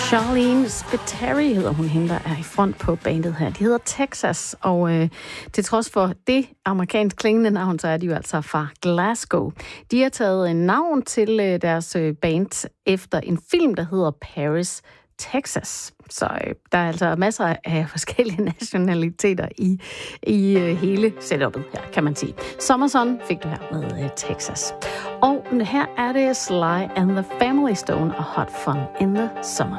Charlene Spiteri hedder hun, hende, der er i front på bandet her. De hedder Texas, og til trods for det amerikansk klingende navn, så er de jo altså fra Glasgow. De har taget navn til deres band efter en film, der hedder Paris, Texas. Så der er altså masser af forskellige nationaliteter i hele setupet her, kan man sige. Summer fik du her med Texas. Og her er det Sly and the Family Stone og Hot Fun in the Summer.